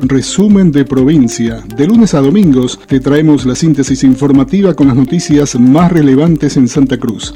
Resumen de provincia. De lunes a domingos te traemos la síntesis informativa con las noticias más relevantes en Santa Cruz.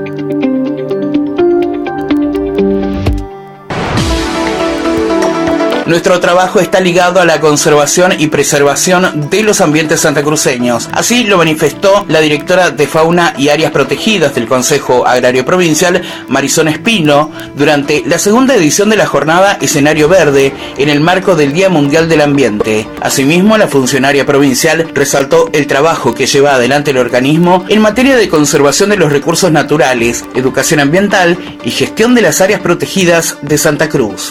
Nuestro trabajo está ligado a la conservación y preservación de los ambientes santacruceños. Así lo manifestó la directora de Fauna y Áreas Protegidas del Consejo Agrario Provincial, Marisol Espino, durante la segunda edición de la jornada Escenario Verde, en el marco del Día Mundial del Ambiente. Asimismo, la funcionaria provincial resaltó el trabajo que lleva adelante el organismo en materia de conservación de los recursos naturales, educación ambiental y gestión de las áreas protegidas de Santa Cruz.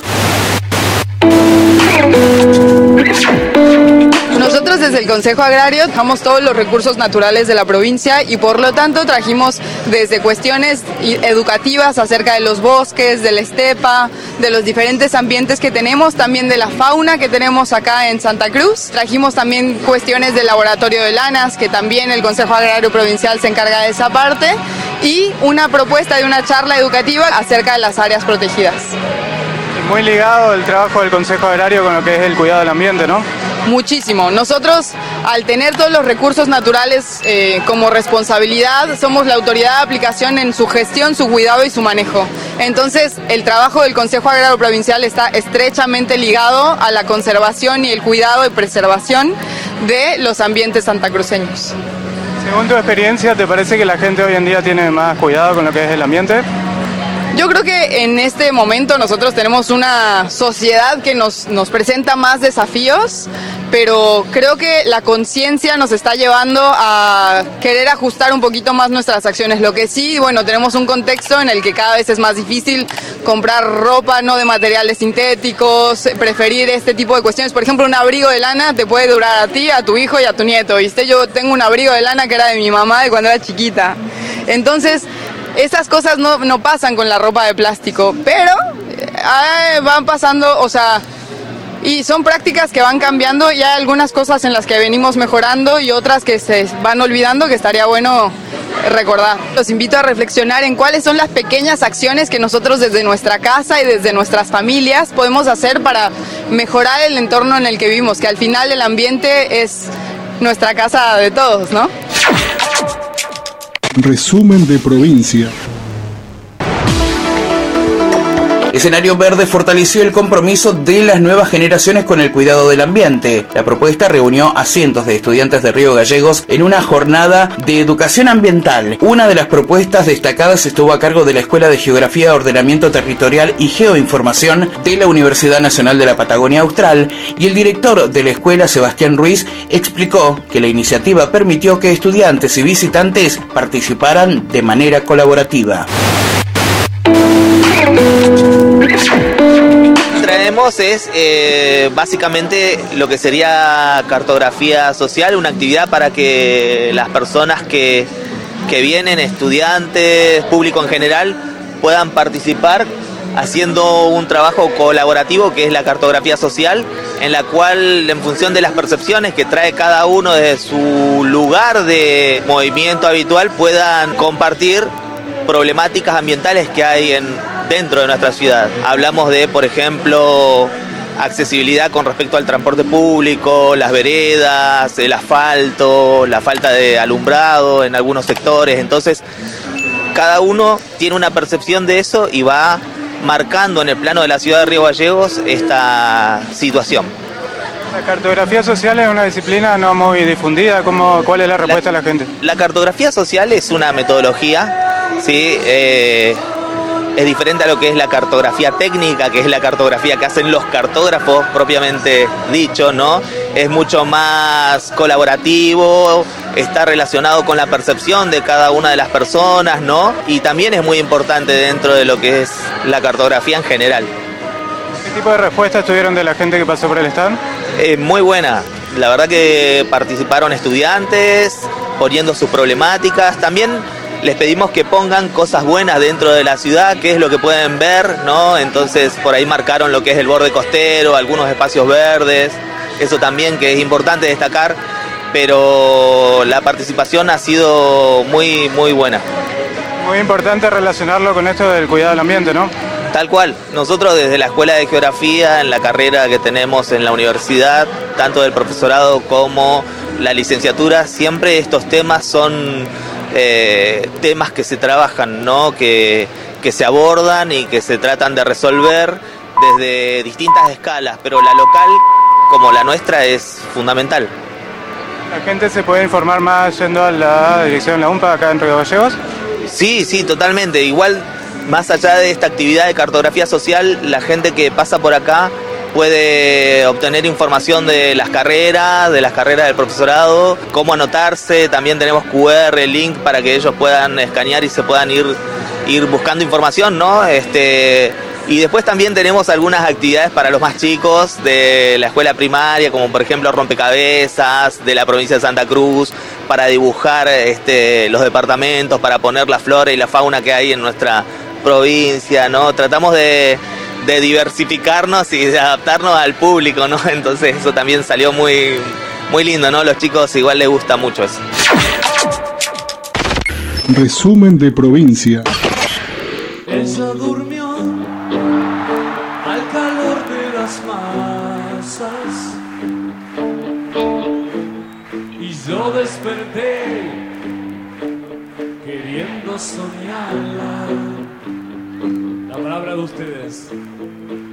Nosotros desde el Consejo Agrario trabajamos todos los recursos naturales de la provincia y por lo tanto trajimos desde cuestiones educativas acerca de los bosques, de la estepa, de los diferentes ambientes que tenemos, también de la fauna que tenemos acá en Santa Cruz. Trajimos también cuestiones del laboratorio de lanas, que también el Consejo Agrario Provincial se encarga de esa parte, y una propuesta de una charla educativa acerca de las áreas protegidas. Muy ligado el trabajo del Consejo Agrario con lo que es el cuidado del ambiente, ¿no? Muchísimo. Nosotros, al tener todos los recursos naturales como responsabilidad, somos la autoridad de aplicación en su gestión, su cuidado y su manejo. Entonces, el trabajo del Consejo Agrario Provincial está estrechamente ligado a la conservación y el cuidado y preservación de los ambientes santacruceños. Según tu experiencia, ¿te parece que la gente hoy en día tiene más cuidado con lo que es el ambiente? Yo creo que en este momento nosotros tenemos una sociedad que nos presenta más desafíos, pero creo que la conciencia nos está llevando a querer ajustar un poquito más nuestras acciones. Lo que sí, bueno, tenemos un contexto en el que cada vez es más difícil comprar ropa no de materiales sintéticos, preferir este tipo de cuestiones. Por ejemplo, un abrigo de lana te puede durar a ti, a tu hijo y a tu nieto, ¿viste? Yo tengo un abrigo de lana que era de mi mamá de cuando era chiquita. Entonces, esas cosas no pasan con la ropa de plástico, pero van pasando, o sea, y son prácticas que van cambiando y hay algunas cosas en las que venimos mejorando y otras que se van olvidando que estaría bueno recordar. Los invito a reflexionar en cuáles son las pequeñas acciones que nosotros desde nuestra casa y desde nuestras familias podemos hacer para mejorar el entorno en el que vivimos, que al final el ambiente es nuestra casa de todos, ¿no? Resumen de provincia. Escenario Verde fortaleció el compromiso de las nuevas generaciones con el cuidado del ambiente. La propuesta reunió a cientos de estudiantes de Río Gallegos en una jornada de educación ambiental. Una de las propuestas destacadas estuvo a cargo de la Escuela de Geografía, Ordenamiento Territorial y Geoinformación de la Universidad Nacional de la Patagonia Austral, y el director de la escuela, Sebastián Ruiz, explicó que la iniciativa permitió que estudiantes y visitantes participaran de manera colaborativa. Traemos básicamente lo que sería cartografía social, una actividad para que las personas que vienen, estudiantes, público en general, puedan participar haciendo un trabajo colaborativo que es la cartografía social, en la cual, en función de las percepciones que trae cada uno desde su lugar de movimiento habitual, puedan compartir problemáticas ambientales que hay dentro de nuestra ciudad. Hablamos de, por ejemplo, accesibilidad con respecto al transporte público, las veredas, el asfalto, la falta de alumbrado en algunos sectores. Entonces, cada uno tiene una percepción de eso y va marcando en el plano de la ciudad de Río Gallegos esta situación. La cartografía social es una disciplina no muy difundida. ¿Cuál es la respuesta de la gente? La cartografía social es una metodología, ¿sí? Es diferente a lo que es la cartografía técnica, que es la cartografía que hacen los cartógrafos propiamente dicho, ¿no? Es mucho más colaborativo, está relacionado con la percepción de cada una de las personas, ¿no? Y también es muy importante dentro de lo que es la cartografía en general. ¿Qué tipo de respuestas tuvieron de la gente que pasó por el stand? Muy buena. La verdad que participaron estudiantes poniendo sus problemáticas. También les pedimos que pongan cosas buenas dentro de la ciudad, qué es lo que pueden ver, ¿no? Entonces por ahí marcaron lo que es el borde costero, algunos espacios verdes, eso también que es importante destacar, pero la participación ha sido muy buena. Muy importante relacionarlo con esto del cuidado del ambiente, ¿no? Tal cual. Nosotros desde la Escuela de Geografía, en la carrera que tenemos en la universidad, tanto del profesorado como la licenciatura, siempre estos temas son temas que se trabajan, ¿no? Que se abordan y que se tratan de resolver desde distintas escalas, pero la local, como la nuestra, es fundamental. ¿La gente se puede informar más yendo a la dirección de la UMPA acá en Río Gallegos? Sí, totalmente. Igual, más allá de esta actividad de cartografía social, la gente que pasa por acá puede obtener información de las carreras del profesorado, cómo anotarse. También tenemos QR, link para que ellos puedan escanear y se puedan ir buscando información, ¿no? Y después también tenemos algunas actividades para los más chicos de la escuela primaria, como por ejemplo rompecabezas de la provincia de Santa Cruz, para dibujar los departamentos, para poner la flora y la fauna que hay en nuestra provincia, ¿no? Tratamos de diversificarnos y de adaptarnos al público, ¿no? Entonces eso también salió muy, muy lindo, ¿no? Los chicos igual les gusta mucho eso. Resumen de provincia. Ella durmió al calor de las masas y yo desperté queriendo soñarla. La palabra de ustedes.